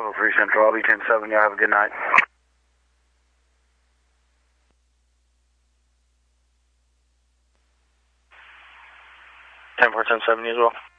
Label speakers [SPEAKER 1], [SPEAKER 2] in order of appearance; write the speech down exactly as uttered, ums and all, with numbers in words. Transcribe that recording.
[SPEAKER 1] Bravo three Central, I'll be ten seven, y'all have a good night. ten four, ten seven as well.